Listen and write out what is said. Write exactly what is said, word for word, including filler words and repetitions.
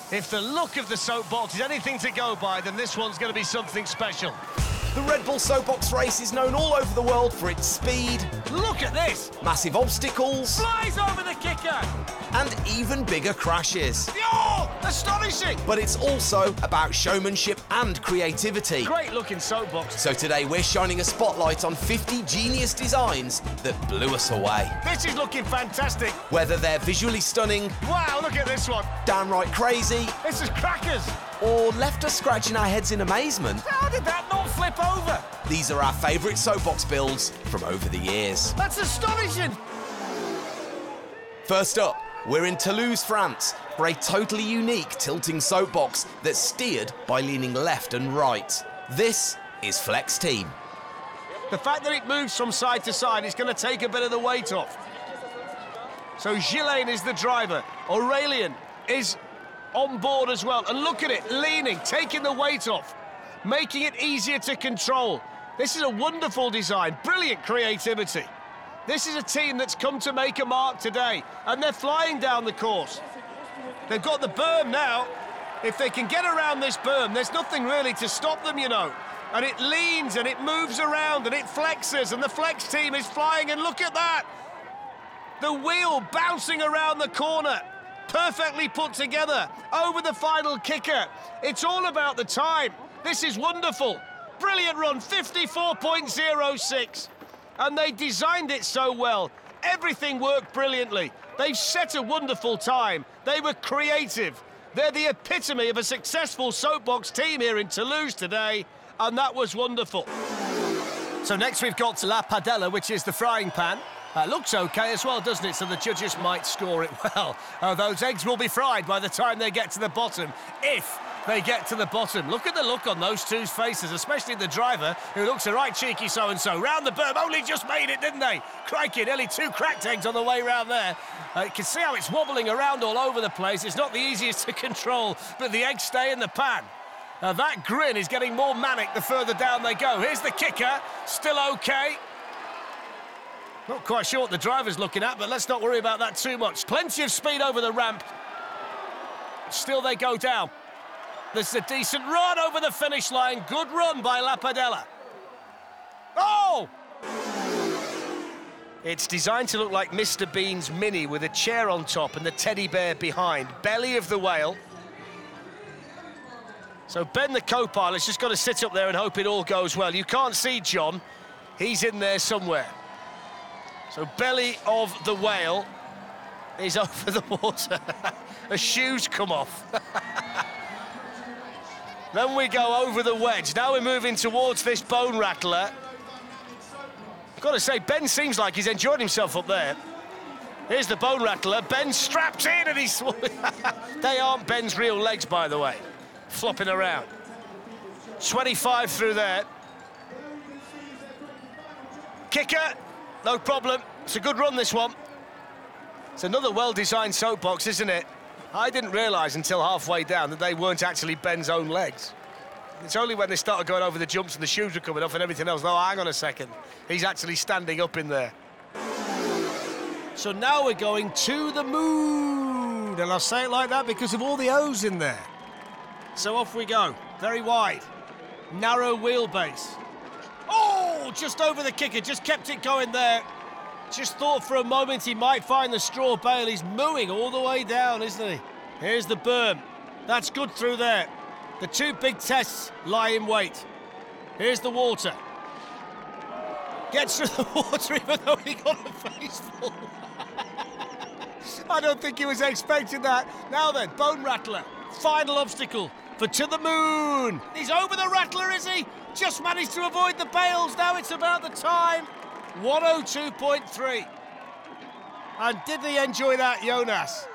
If the look of the soapbox is anything to go by, then this one's going to be something special. The Red Bull Soapbox race is known all over the world for its speed, Look at this! massive obstacles, Flies over the kicker! and even bigger crashes. Oh, astonishing! But it's also about showmanship and creativity. Great looking soapbox. So today we're shining a spotlight on fifty genius designs that blew us away. This is looking fantastic. Whether they're visually stunning, Wow, look at this one. downright crazy, This is crackers. or left us scratching our heads in amazement, How did that not flip over? these are our favourite soapbox builds from over the years. That's astonishing. First up, we're in Toulouse, France, for a totally unique tilting soapbox that's steered by leaning left and right. This is Flex Team. The fact that it moves from side to side is going to take a bit of the weight off. So Ghislaine is the driver. Aurélien is on board as well. And look at it, leaning, taking the weight off, making it easier to control. This is a wonderful design, brilliant creativity. This is a team that's come to make a mark today, and they're flying down the course. They've got the berm now. If they can get around this berm, there's nothing really to stop them, you know. And it leans and it moves around and it flexes, and the Flex Team is flying, and look at that. The wheel bouncing around the corner, perfectly put together, over the final kicker. It's all about the time. This is wonderful. Brilliant run, fifty-four point oh six. And they designed it so well. Everything worked brilliantly. They've set a wonderful time. They were creative. They're the epitome of a successful soapbox team here in Toulouse today, and that was wonderful. So next we've got La Padella, which is the frying pan. Uh, looks okay as well, doesn't it? So the judges might score it well. Uh, those eggs will be fried by the time they get to the bottom, if they get to the bottom. Look at the look on those two's faces, especially the driver, who looks a right cheeky so-and-so. Round the berm, only just made it, didn't they? Crikey, nearly two cracked eggs on the way round there. Uh, you can see how it's wobbling around all over the place. It's not the easiest to control, but the eggs stay in the pan. Now that grin is getting more manic the further down they go. Here's the kicker, still okay. Not quite sure what the driver's looking at, but let's not worry about that too much. Plenty of speed over the ramp. Still they go down. There's a decent run over the finish line. Good run by La Padella. Oh! It's designed to look like Mister Bean's Mini with a chair on top and the teddy bear behind. Belly of the whale. So Ben, the co-pilot's just got to sit up there and hope it all goes well. You can't see John. He's in there somewhere. So belly of the whale is over the water. The shoes come off. Then we go over the wedge. Now we're moving towards this bone rattler. I've got to say, Ben seems like he's enjoyed himself up there. Here's the bone rattler. Ben's strapped in and he's... They aren't Ben's real legs, by the way. Flopping around. twenty-five through there. Kicker. No problem. It's a good run, this one. It's another well-designed soapbox, isn't it? I didn't realise until halfway down that they weren't actually Ben's own legs. It's only when they started going over the jumps and the shoes were coming off and everything else. No, hang on a second. He's actually standing up in there. So now we're going to the moon. And I'll say it like that because of all the O's in there. So off we go. Very wide. Narrow wheelbase. Oh, just over the kicker, just kept it going there. Just thought for a moment he might find the straw bale. He's mooing all the way down, isn't he? Here's the berm. That's good through there. The two big tests lie in wait. Here's the water. Gets through the water even though he got a face full. I don't think he was expecting that. Now then, bone rattler. Final obstacle for to the moon. He's over the rattler, is he? Just managed to avoid the bales. Now it's about the time. one oh two point three. And did he enjoy that, Jonas?